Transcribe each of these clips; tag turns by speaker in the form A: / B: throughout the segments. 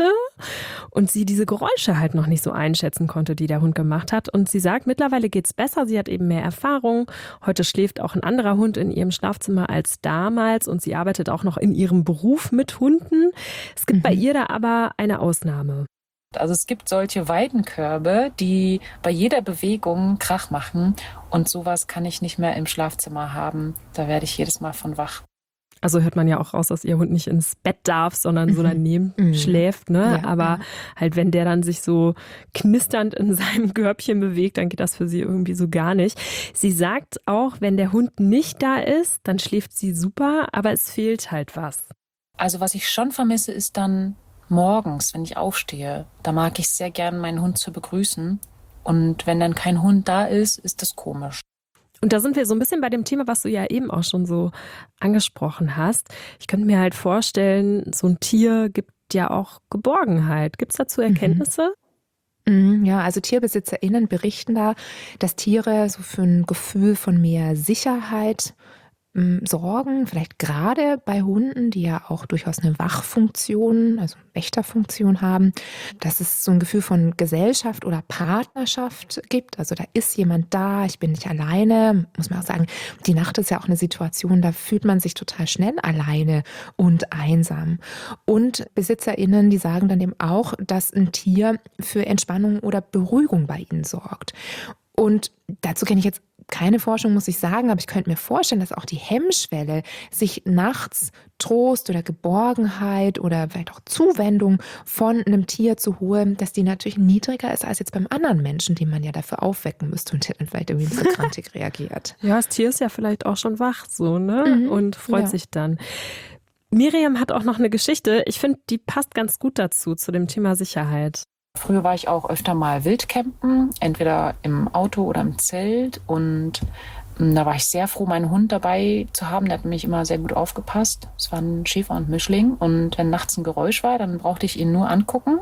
A: hatte und sie diese Geräusche halt noch nicht so einschätzen konnte, die der Hund gemacht hat. Und sie sagt, mittlerweile geht's besser, sie hat eben mehr Erfahrung. Heute schläft auch ein anderer Hund in ihrem Schlafzimmer als damals und sie arbeitet auch noch in ihrem Beruf mit Hunden. Es gibt bei ihr da aber eine Ausnahme.
B: Also es gibt solche Weidenkörbe, die bei jeder Bewegung Krach machen und sowas kann ich nicht mehr im Schlafzimmer haben. Da werde ich jedes Mal von wach.
A: Also hört man ja auch raus, dass ihr Hund nicht ins Bett darf, sondern so daneben schläft, ne?
C: Ja,
A: aber halt, wenn der dann sich so knisternd in seinem Körbchen bewegt, dann geht das für sie irgendwie so gar nicht. Sie sagt auch, wenn der Hund nicht da ist, dann schläft sie super, aber es fehlt halt was.
B: Also was ich schon vermisse, ist dann morgens, wenn ich aufstehe. Da mag ich sehr gern, meinen Hund zu begrüßen. Und wenn dann kein Hund da ist, ist das komisch.
A: Und da sind wir so ein bisschen bei dem Thema, was du ja eben auch schon so angesprochen hast. Ich könnte mir halt vorstellen, so ein Tier gibt ja auch Geborgenheit. Gibt es dazu Erkenntnisse?
C: Ja, also TierbesitzerInnen berichten da, dass Tiere so für ein Gefühl von mehr Sicherheit sorgen, vielleicht gerade bei Hunden, die ja auch durchaus eine Wachfunktion, also Wächterfunktion haben, dass es so ein Gefühl von Gesellschaft oder Partnerschaft gibt. Also da ist jemand da, ich bin nicht alleine. Muss man auch sagen, die Nacht ist ja auch eine Situation, da fühlt man sich total schnell alleine und einsam. Und BesitzerInnen, die sagen dann eben auch, dass ein Tier für Entspannung oder Beruhigung bei ihnen sorgt. Und dazu kenne ich jetzt keine Forschung, muss ich sagen, aber ich könnte mir vorstellen, dass auch die Hemmschwelle, sich nachts Trost oder Geborgenheit oder vielleicht auch Zuwendung von einem Tier zu holen, dass die natürlich niedriger ist als jetzt beim anderen Menschen, den man ja dafür aufwecken müsste und der dann vielleicht irgendwie so krantig reagiert.
A: Ja, das Tier ist ja vielleicht auch schon wach so, ne? Und freut sich dann. Miriam hat auch noch eine Geschichte. Ich finde, die passt ganz gut dazu, zu dem Thema Sicherheit.
B: Früher war ich auch öfter mal wildcampen, entweder im Auto oder im Zelt. Und da war ich sehr froh, meinen Hund dabei zu haben. Der hat mich immer sehr gut aufgepasst. Es waren Schäfer und Mischling. Und wenn nachts ein Geräusch war, dann brauchte ich ihn nur angucken.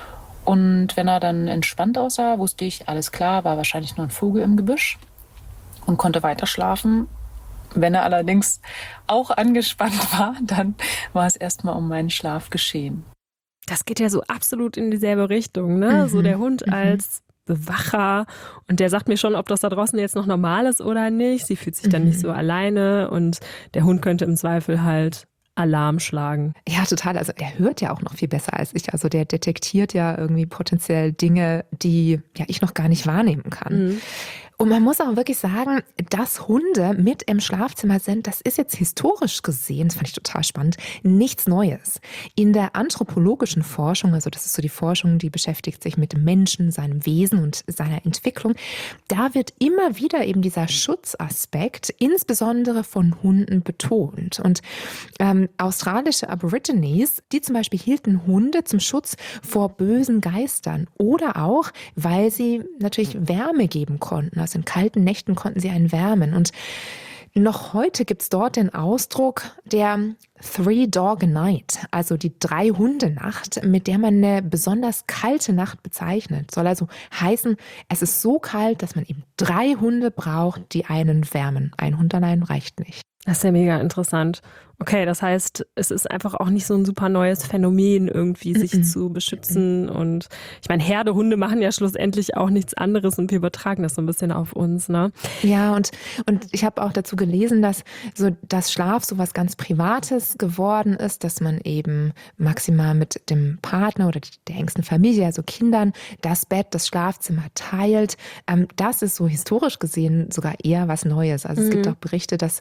B: Und wenn er dann entspannt aussah, wusste ich, alles klar, war wahrscheinlich nur ein Vogel im Gebüsch und konnte weiter schlafen. Wenn er allerdings auch angespannt war, dann war es erstmal um meinen Schlaf geschehen.
A: Das geht ja so absolut in dieselbe Richtung, ne? So der Hund als Bewacher und der sagt mir schon, ob das da draußen jetzt noch normal ist oder nicht. Sie fühlt sich dann nicht so alleine und der Hund könnte im Zweifel halt Alarm schlagen.
C: Ja, total. Also der hört ja auch noch viel besser als ich. Also der detektiert ja irgendwie potenziell Dinge, die ja ich noch gar nicht wahrnehmen kann. Und man muss auch wirklich sagen, dass Hunde mit im Schlafzimmer sind, das ist jetzt historisch gesehen, das fand ich total spannend, nichts Neues. In der anthropologischen Forschung, also das ist so die Forschung, die beschäftigt sich mit dem Menschen, seinem Wesen und seiner Entwicklung, da wird immer wieder eben dieser Schutzaspekt insbesondere von Hunden betont. Und australische Aborigines, die zum Beispiel hielten Hunde zum Schutz vor bösen Geistern oder auch, weil sie natürlich Wärme geben konnten. Also in kalten Nächten konnten sie einen wärmen. Und noch heute gibt es dort den Ausdruck der Three-Dog-Night, also die Drei-Hunde-Nacht, mit der man eine besonders kalte Nacht bezeichnet. Soll also heißen, es ist so kalt, dass man eben 3 Hunde braucht, die einen wärmen. Ein Hund allein reicht nicht.
A: Das ist ja mega interessant. Okay, das heißt, es ist einfach auch nicht so ein super neues Phänomen, irgendwie sich zu beschützen. Und ich meine, Herdehunde machen ja schlussendlich auch nichts anderes und wir übertragen das so ein bisschen auf uns, ne?
C: Ja, und ich habe auch dazu gelesen, dass so das Schlaf so was ganz Privates geworden ist, dass man eben maximal mit dem Partner oder der engsten Familie, also Kindern, das Bett, das Schlafzimmer teilt. Das ist so historisch gesehen sogar eher was Neues. Also es gibt auch Berichte, dass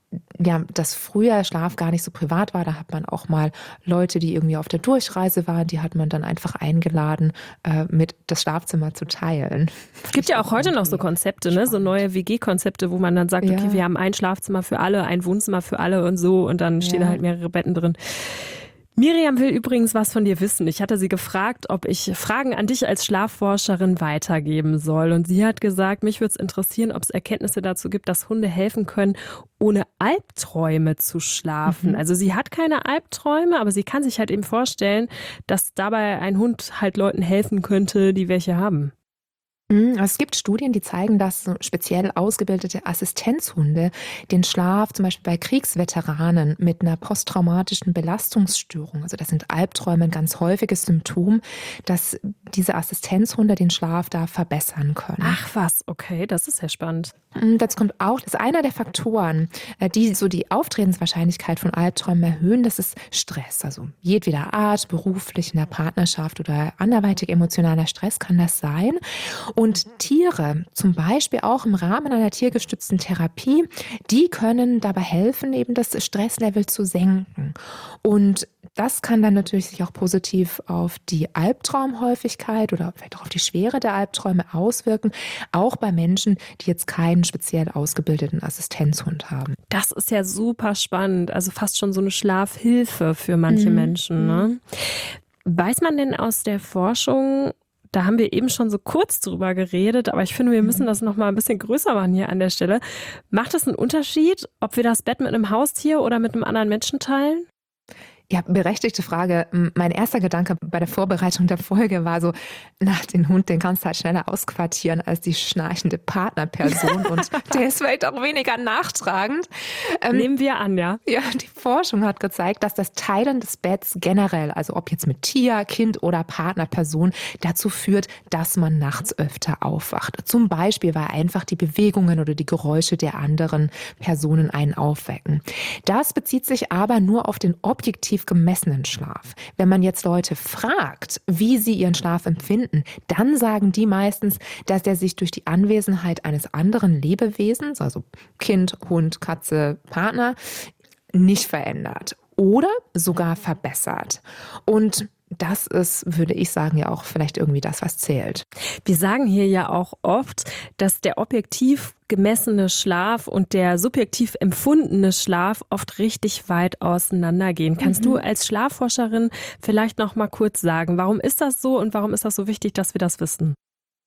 C: früher Schlaf gar nicht so privat war. Da hat man auch mal Leute, die irgendwie auf der Durchreise waren, die hat man dann einfach eingeladen, mit das Schlafzimmer zu teilen.
A: Es gibt ja auch heute noch so Konzepte, ne? So neue WG-Konzepte, wo man dann sagt, okay, wir haben ein Schlafzimmer für alle, ein Wohnzimmer für alle und so und dann stehen da halt mehrere Betten drin. Miriam will übrigens was von dir wissen. Ich hatte sie gefragt, ob ich Fragen an dich als Schlafforscherin weitergeben soll. Und sie hat gesagt, mich würde es interessieren, ob es Erkenntnisse dazu gibt, dass Hunde helfen können, ohne Albträume zu schlafen. Also sie hat keine Albträume, aber sie kann sich halt eben vorstellen, dass dabei ein Hund halt Leuten helfen könnte, die welche haben.
C: Es gibt Studien, die zeigen, dass so speziell ausgebildete Assistenzhunde den Schlaf zum Beispiel bei Kriegsveteranen mit einer posttraumatischen Belastungsstörung, also das sind Albträume, ein ganz häufiges Symptom, dass diese Assistenzhunde den Schlaf da verbessern können.
A: Ach was, okay, das ist ja spannend.
C: Das kommt auch, das ist einer der Faktoren, die so die Auftretenswahrscheinlichkeit von Albträumen erhöhen, das ist Stress. Also jedweder Art, beruflich, in der Partnerschaft oder anderweitig emotionaler Stress kann das sein. Und Tiere, zum Beispiel auch im Rahmen einer tiergestützten Therapie, die können dabei helfen, eben das Stresslevel zu senken. Und das kann dann natürlich sich auch positiv auf die Albtraumhäufigkeit oder vielleicht auch auf die Schwere der Albträume auswirken, auch bei Menschen, die jetzt keinen speziell ausgebildeten Assistenzhund haben.
A: Das ist ja super spannend, also fast schon so eine Schlafhilfe für manche Menschen. Ne? Weiß man denn aus der Forschung, da haben wir eben schon so kurz drüber geredet, aber ich finde, wir müssen das noch mal ein bisschen größer machen hier an der Stelle. Macht es einen Unterschied, ob wir das Bett mit einem Haustier oder mit einem anderen Menschen teilen?
C: Ja, berechtigte Frage. Mein erster Gedanke bei der Vorbereitung der Folge war so, den Hund, den kannst du halt schneller ausquartieren als die schnarchende Partnerperson und der ist vielleicht auch weniger nachtragend.
A: Nehmen wir an, ja.
C: Ja, die Forschung hat gezeigt, dass das Teilen des Betts generell, also ob jetzt mit Tier, Kind oder Partnerperson, dazu führt, dass man nachts öfter aufwacht. Zum Beispiel, weil einfach die Bewegungen oder die Geräusche der anderen Personen einen aufwecken. Das bezieht sich aber nur auf den objektiv gemessenen Schlaf. Wenn man jetzt Leute fragt, wie sie ihren Schlaf empfinden, dann sagen die meistens, dass der sich durch die Anwesenheit eines anderen Lebewesens, also Kind, Hund, Katze, Partner, nicht verändert oder sogar verbessert. Und das ist, würde ich sagen, ja auch vielleicht irgendwie das, was zählt.
A: Wir sagen hier ja auch oft, dass der objektiv gemessene Schlaf und der subjektiv empfundene Schlaf oft richtig weit auseinandergehen. Kannst du als Schlafforscherin vielleicht noch mal kurz sagen, warum ist das so und warum ist das so wichtig, dass wir das wissen?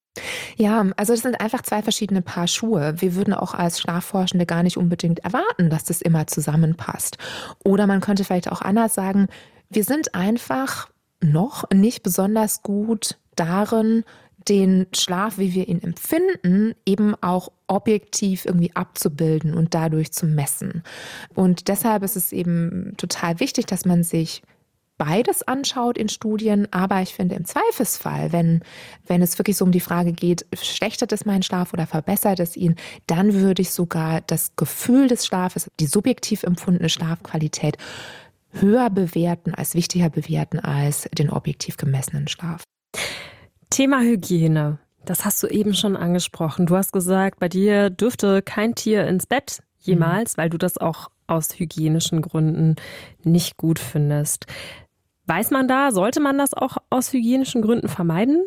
C: Ja, also es sind einfach zwei verschiedene Paar Schuhe. Wir würden auch als Schlafforschende gar nicht unbedingt erwarten, dass das immer zusammenpasst. Oder man könnte vielleicht auch anders sagen, wir sind einfach noch nicht besonders gut darin, den Schlaf, wie wir ihn empfinden, eben auch objektiv irgendwie abzubilden und dadurch zu messen. Und deshalb ist es eben total wichtig, dass man sich beides anschaut in Studien, aber ich finde im Zweifelsfall, wenn es wirklich so um die Frage geht, verschlechtert es meinen Schlaf oder verbessert es ihn, dann würde ich sogar das Gefühl des Schlafes, die subjektiv empfundene Schlafqualität höher bewerten, als wichtiger bewerten als den objektiv gemessenen Schlaf.
A: Thema Hygiene, das hast du eben schon angesprochen. Du hast gesagt, bei dir dürfte kein Tier ins Bett jemals, weil du das auch aus hygienischen Gründen nicht gut findest. Weiß man da, sollte man das auch aus hygienischen Gründen vermeiden?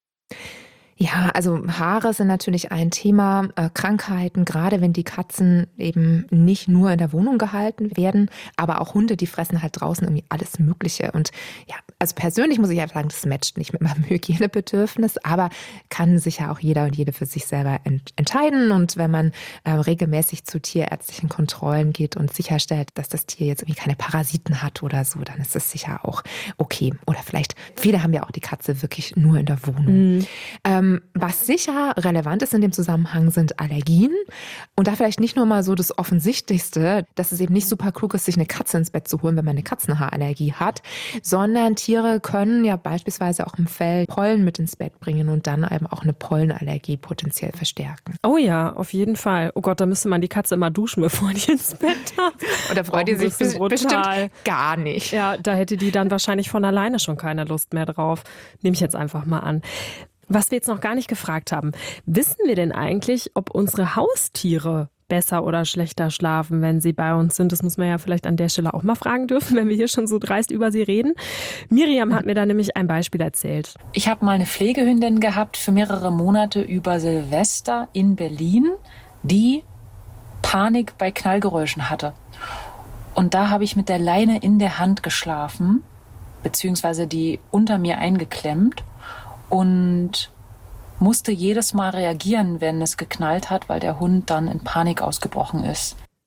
C: Ja, also Haare sind natürlich ein Thema, Krankheiten, gerade wenn die Katzen eben nicht nur in der Wohnung gehalten werden, aber auch Hunde, die fressen halt draußen irgendwie alles Mögliche. Und ja, also persönlich muss ich einfach sagen, das matcht nicht mit meinem Hygienebedürfnis, aber kann sich ja auch jeder und jede für sich selber entscheiden. Und wenn man regelmäßig zu tierärztlichen Kontrollen geht und sicherstellt, dass das Tier jetzt irgendwie keine Parasiten hat oder so, dann ist das sicher auch okay. Oder vielleicht, viele haben ja auch die Katze wirklich nur in der Wohnung. Was sicher relevant ist in dem Zusammenhang, sind Allergien. Und da vielleicht nicht nur mal so das Offensichtlichste, dass es eben nicht super klug ist, sich eine Katze ins Bett zu holen, wenn man eine Katzenhaarallergie hat, sondern Tiere können ja beispielsweise auch im Fell Pollen mit ins Bett bringen und dann eben auch eine Pollenallergie potenziell verstärken.
A: Oh ja, auf jeden Fall. Oh Gott, da müsste man die Katze immer duschen, bevor die ins Bett darf.
C: Und da freut die sich bestimmt gar nicht.
A: Ja, da hätte die dann wahrscheinlich von alleine schon keine Lust mehr drauf. Nehme ich jetzt einfach mal an. Was wir jetzt noch gar nicht gefragt haben, wissen wir denn eigentlich, ob unsere Haustiere besser oder schlechter schlafen, wenn sie bei uns sind? Das muss man ja vielleicht an der Stelle auch mal fragen dürfen, wenn wir hier schon so dreist über sie reden. Miriam hat mir da nämlich ein Beispiel erzählt.
B: Ich habe mal eine Pflegehündin gehabt für mehrere Monate über Silvester in Berlin, die Panik bei Knallgeräuschen hatte. Und da habe ich mit der Leine in der Hand geschlafen, beziehungsweise die unter mir eingeklemmt. Und musste jedes Mal reagieren, wenn es geknallt hat, weil der Hund dann in Panik ausgebrochen ist.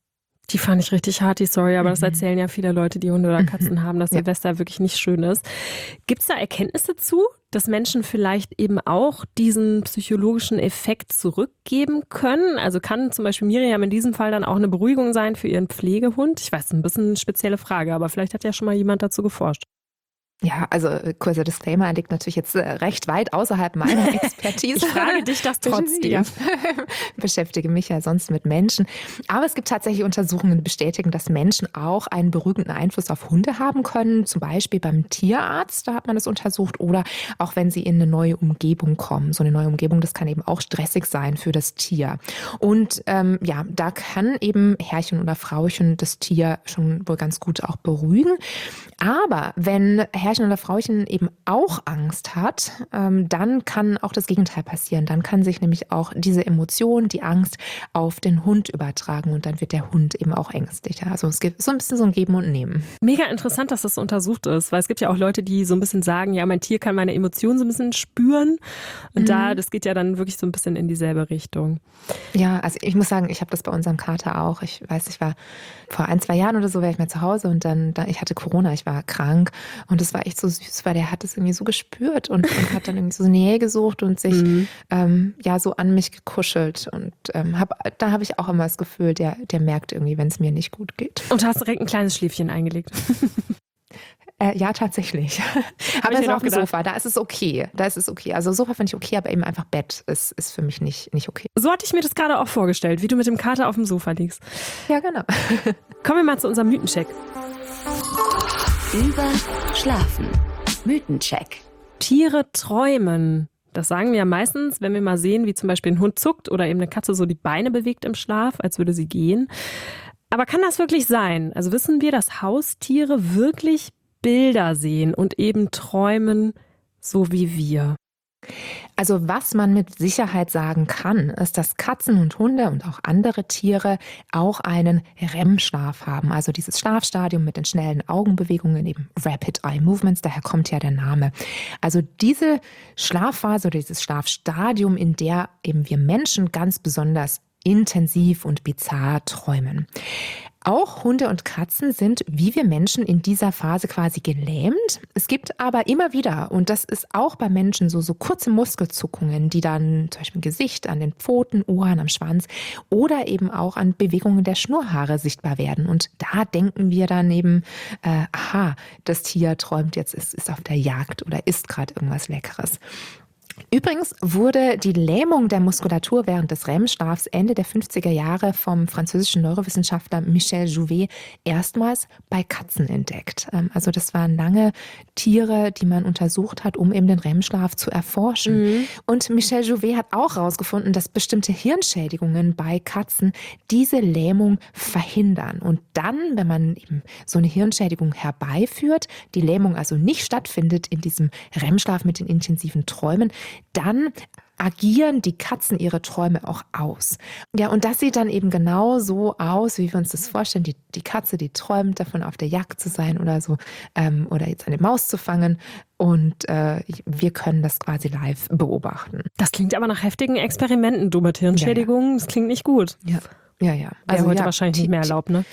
A: Die fand ich richtig hart, die Story, aber das erzählen ja viele Leute, die Hunde oder Katzen haben, dass Silvester wirklich nicht schön ist. Gibt es da Erkenntnisse zu, dass Menschen vielleicht eben auch diesen psychologischen Effekt zurückgeben können? Also kann zum Beispiel Miriam in diesem Fall dann auch eine Beruhigung sein für ihren Pflegehund? Ich weiß, ein bisschen eine spezielle Frage, aber vielleicht hat ja schon mal jemand dazu geforscht.
C: Ja, also kurzer Disclaimer, liegt natürlich jetzt recht weit außerhalb meiner Expertise.
A: Ich frage dich das trotzdem.
C: Ja. Beschäftige mich ja sonst mit Menschen. Aber es gibt tatsächlich Untersuchungen, die bestätigen, dass Menschen auch einen beruhigenden Einfluss auf Hunde haben können. Zum Beispiel beim Tierarzt, da hat man das untersucht. Oder auch wenn sie in eine neue Umgebung kommen. So eine neue Umgebung, das kann eben auch stressig sein für das Tier. Und da kann eben Herrchen oder Frauchen das Tier schon wohl ganz gut auch beruhigen. Aber wenn Herrchen oder Frauchen eben auch Angst hat, dann kann auch das Gegenteil passieren. Dann kann sich nämlich auch diese Emotion, die Angst auf den Hund übertragen und dann wird der Hund eben auch ängstlicher. Also es gibt so ein bisschen so ein Geben und Nehmen.
A: Mega interessant, dass das untersucht ist, weil es gibt ja auch Leute, die so ein bisschen sagen, ja, mein Tier kann meine Emotionen so ein bisschen spüren und das geht ja dann wirklich so ein bisschen in dieselbe Richtung.
C: Ja, also ich muss sagen, ich habe das bei unserem Kater auch. Ich weiß, ich war vor 1-2 Jahren oder so, war ich mal zu Hause und dann ich hatte Corona, ich war krank und es war echt so süß, weil der hat es irgendwie so gespürt und hat dann irgendwie so Nähe gesucht und sich so an mich gekuschelt und da habe ich auch immer das Gefühl, der merkt irgendwie, wenn es mir nicht gut geht.
A: Und du hast direkt ein kleines Schläfchen eingelegt.
C: Ja, tatsächlich. Aber es ist auf dem Sofa, da ist es okay. Also Sofa finde ich okay, aber eben einfach Bett ist für mich nicht okay.
A: So hatte ich mir das gerade auch vorgestellt, wie du mit dem Kater auf dem Sofa liegst.
C: Ja, genau.
A: Kommen wir mal zu unserem Mythencheck.
D: Über Schlafen. Mythencheck.
A: Tiere träumen. Das sagen wir ja meistens, wenn wir mal sehen, wie zum Beispiel ein Hund zuckt oder eben eine Katze so die Beine bewegt im Schlaf, als würde sie gehen. Aber kann das wirklich sein? Also wissen wir, dass Haustiere wirklich Bilder sehen und eben träumen, so wie wir?
C: Also was man mit Sicherheit sagen kann, ist, dass Katzen und Hunde und auch andere Tiere auch einen REM-Schlaf haben. Also dieses Schlafstadium mit den schnellen Augenbewegungen, eben Rapid Eye Movements, daher kommt ja der Name. Also diese Schlafphase oder dieses Schlafstadium, in der eben wir Menschen ganz besonders intensiv und bizarr träumen. Auch Hunde und Katzen sind, wie wir Menschen, in dieser Phase quasi gelähmt. Es gibt aber immer wieder, und das ist auch bei Menschen so kurze Muskelzuckungen, die dann zum Beispiel im Gesicht, an den Pfoten, Ohren, am Schwanz oder eben auch an Bewegungen der Schnurrhaare sichtbar werden. Und da denken wir dann eben, das Tier träumt jetzt, ist auf der Jagd oder isst gerade irgendwas Leckeres. Übrigens wurde die Lähmung der Muskulatur während des REM-Schlafs Ende der 50er Jahre vom französischen Neurowissenschaftler Michel Jouvet erstmals bei Katzen entdeckt. Also das waren lange Tiere, die man untersucht hat, um eben den REM-Schlaf zu erforschen. Und Michel Jouvet hat auch herausgefunden, dass bestimmte Hirnschädigungen bei Katzen diese Lähmung verhindern. Und dann, wenn man eben so eine Hirnschädigung herbeiführt, die Lähmung also nicht stattfindet in diesem REM-Schlaf mit den intensiven Träumen, dann agieren die Katzen ihre Träume auch aus. Ja, und das sieht dann eben genau so aus, wie wir uns das vorstellen. Die Katze, die träumt davon, auf der Jagd zu sein oder so, oder jetzt eine Maus zu fangen. Und wir können das quasi live beobachten.
A: Das klingt aber nach heftigen Experimenten, du mit Hirnschädigungen. Ja. Das klingt nicht gut.
C: Ja.
A: Also heute wahrscheinlich nicht mehr erlaubt, ne?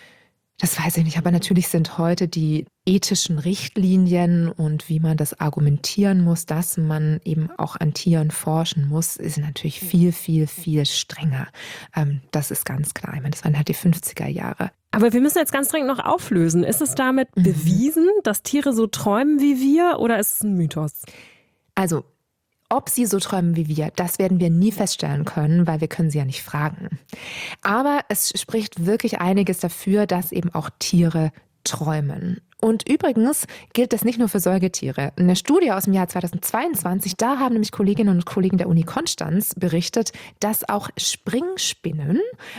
C: Das weiß ich nicht, aber natürlich sind heute die ethischen Richtlinien und wie man das argumentieren muss, dass man eben auch an Tieren forschen muss, ist natürlich viel, viel, viel strenger. Das ist ganz klar. Ich meine, das waren halt die 50er Jahre.
A: Aber wir müssen jetzt ganz dringend noch auflösen. Ist es damit bewiesen, dass Tiere so träumen wie wir, oder ist es ein Mythos?
C: Also, ob sie so träumen wie wir, das werden wir nie feststellen können, weil wir können sie ja nicht fragen. Aber es spricht wirklich einiges dafür, dass eben auch Tiere träumen. Und übrigens gilt das nicht nur für Säugetiere. Eine Studie aus dem Jahr 2022, da haben nämlich Kolleginnen und Kollegen der Uni Konstanz berichtet, dass auch Springspinnen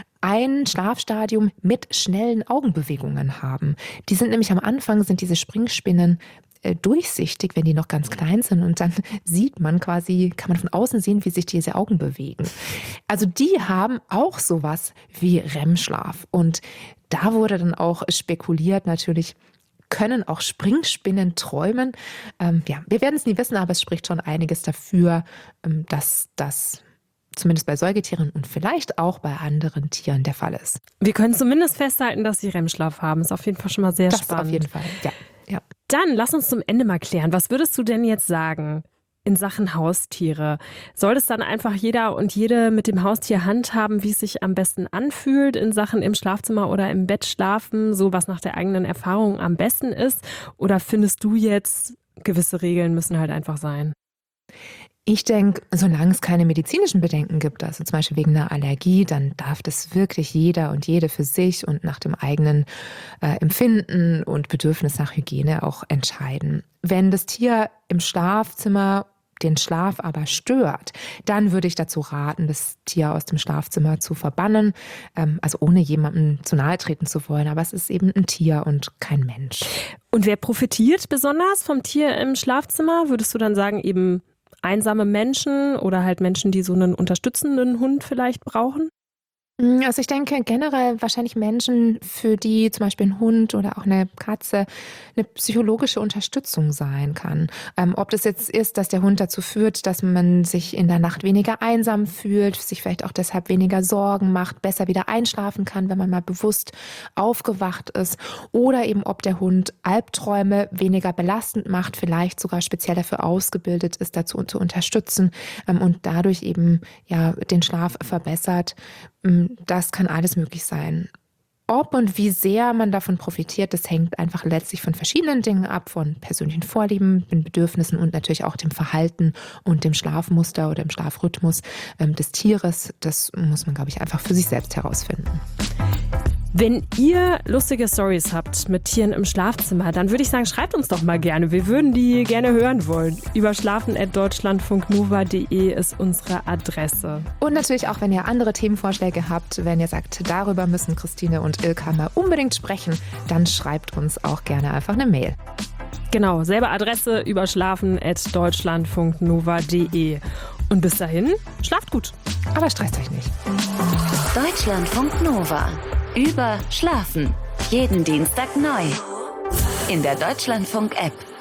C: ein Schlafstadium mit schnellen Augenbewegungen haben. Die sind nämlich am Anfang, sind diese Springspinnen durchsichtig, wenn die noch ganz klein sind, und dann sieht man quasi, kann man von außen sehen, wie sich diese Augen bewegen. Also die haben auch sowas wie REM-Schlaf, und da wurde dann auch spekuliert, natürlich können auch Springspinnen träumen. Wir werden es nie wissen, aber es spricht schon einiges dafür, dass das zumindest bei Säugetieren und vielleicht auch bei anderen Tieren der Fall ist.
A: Wir können zumindest festhalten, dass sie REM-Schlaf haben. Ist auf jeden Fall schon mal sehr spannend.
C: Das auf jeden Fall, ja.
A: Dann lass uns zum Ende mal klären. Was würdest du denn jetzt sagen in Sachen Haustiere? Soll es dann einfach jeder und jede mit dem Haustier handhaben, wie es sich am besten anfühlt in Sachen im Schlafzimmer oder im Bett schlafen, so was nach der eigenen Erfahrung am besten ist? Oder findest du jetzt, gewisse Regeln müssen halt einfach sein?
C: Ich denke, solange es keine medizinischen Bedenken gibt, also zum Beispiel wegen einer Allergie, dann darf das wirklich jeder und jede für sich und nach dem eigenen Empfinden und Bedürfnis nach Hygiene auch entscheiden. Wenn das Tier im Schlafzimmer den Schlaf aber stört, dann würde ich dazu raten, das Tier aus dem Schlafzimmer zu verbannen, also ohne jemandem zu nahe treten zu wollen. Aber es ist eben ein Tier und kein Mensch.
A: Und wer profitiert besonders vom Tier im Schlafzimmer? Würdest du dann sagen, eben einsame Menschen oder halt Menschen, die so einen unterstützenden Hund vielleicht brauchen?
C: Also ich denke generell wahrscheinlich Menschen, für die zum Beispiel ein Hund oder auch eine Katze eine psychologische Unterstützung sein kann. Ob das jetzt ist, dass der Hund dazu führt, dass man sich in der Nacht weniger einsam fühlt, sich vielleicht auch deshalb weniger Sorgen macht, besser wieder einschlafen kann, wenn man mal bewusst aufgewacht ist. Oder eben ob der Hund Albträume weniger belastend macht, vielleicht sogar speziell dafür ausgebildet ist, dazu zu unterstützen und dadurch eben den Schlaf verbessert. Das kann alles möglich sein. Ob und wie sehr man davon profitiert, das hängt einfach letztlich von verschiedenen Dingen ab, von persönlichen Vorlieben, den Bedürfnissen und natürlich auch dem Verhalten und dem Schlafmuster oder dem Schlafrhythmus des Tieres. Das muss man, glaube ich, einfach für sich selbst herausfinden.
A: Wenn ihr lustige Storys habt mit Tieren im Schlafzimmer, dann würde ich sagen, schreibt uns doch mal gerne. Wir würden die gerne hören wollen. überschlafen@deutschlandfunknova.de ist unsere Adresse.
C: Und natürlich auch, wenn ihr andere Themenvorschläge habt, wenn ihr sagt, darüber müssen Christine und Ilka mal unbedingt sprechen, dann schreibt uns auch gerne einfach eine Mail.
A: Genau, selbe Adresse, überschlafen@deutschlandfunknova.de. Und bis dahin, schlaft gut.
C: Aber stresst euch nicht.
D: Deutschlandfunk Nova. Über Schlafen. Jeden Dienstag neu. In der Deutschlandfunk-App.